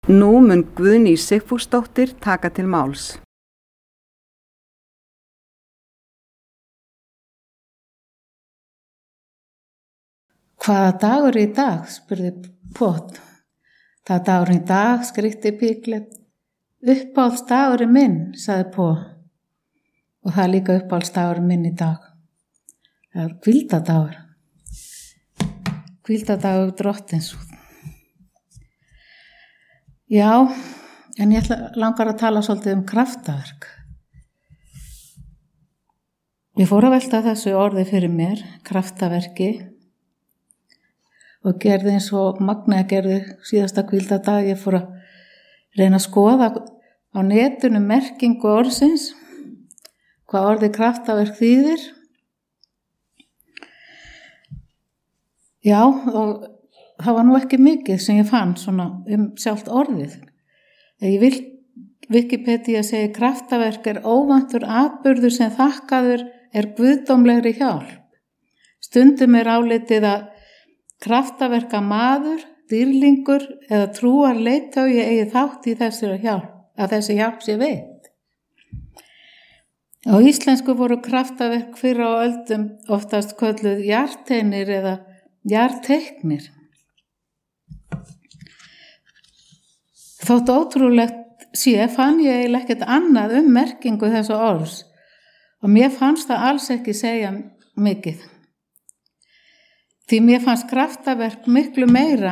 Nú mun Guðný Sigfúsdóttir taka til máls. Hvaða dagur er í dag? Spurði Pott. Það er dagurinn í dag, skríkti Piglet. Uppáhaldsdagurinn minn, sagði Pott. Og það er líka uppáhaldsdagurinn minn í dag. Það er hvíldadagur. Hvíldadagur drottins. Já, en ég langar að tala svolítið kraftaverk. Ég fór að velta þessu orði fyrir mér, kraftaverki, og gerði eins og Magnea gerði síðasta hvíldadag. Ég fór að reyna að skoða á netinu merkingu orðsins, hvað orðið kraftaverk þýðir. Já, og það var nú ekki mikið sem ég fann svona sjálft orðið. Í Wikipedia segir kraftaverk er óvæntur atburður sem þakkaður er guðdómlegri hjálp. Stundum er álitið að kraftaverka maður, dýrlingur eða trúar leiðtogi eigi þátt í þessari hjálp, að þessi hjálp sé veitt. Á íslensku voru kraftaverk fyrr á öldum oftast kölluð jarteinir eða jarteiknir. Þótt ótrúlegt sé fann ég eiginlega ekkert annað merkingu þessa orðs og mér fannst það alls ekki segja mikið. Því mér fannst kraftaverk miklu meira